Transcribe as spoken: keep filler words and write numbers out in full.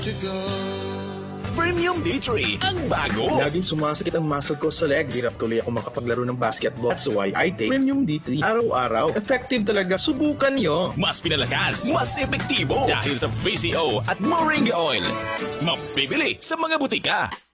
Premium D three, ang bago. Laging sumasakit ang muscle ko sa legs. Hirap tuloy ako makapaglaro ng basketball. That's why I take Premium D three araw-araw. Effective talaga. Subukan nyo. Mas pinalakas, mas epektibo dahil sa V C O at Moringa Oil. Mabibili sa mga butika.